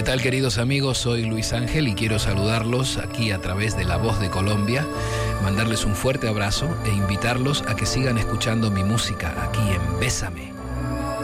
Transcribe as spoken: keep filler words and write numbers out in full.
¿Qué tal, queridos amigos? Soy Luis Ángel y quiero saludarlos aquí a través de La Voz de Colombia, mandarles un fuerte abrazo e invitarlos a que sigan escuchando mi música aquí en Bésame.